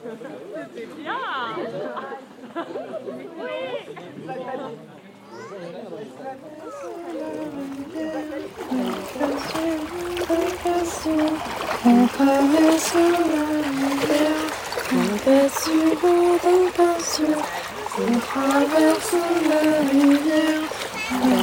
C'est bien. On traverse la rivière, on passe sur l'eau d'impatience. On traverse la rivière.